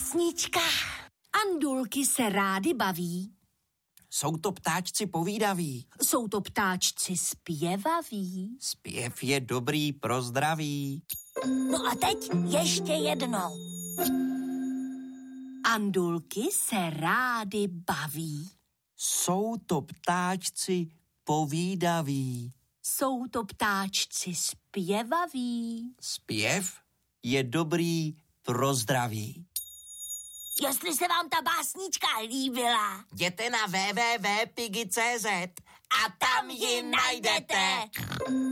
básnička. Andulky se rády baví. Jsou to ptáčci povídaví. Jsou to ptáčci zpěvaví. Zpěv je dobrý pro zdraví. No a teď ještě jednou. Andulky se rády baví. Jsou to ptáčci povídaví. Jsou to ptáčci zpěvaví. Zpěv je dobrý pro zdraví. Jestli se vám ta básnička líbila, Jděte na www.pigi.cz a tam ji najdete.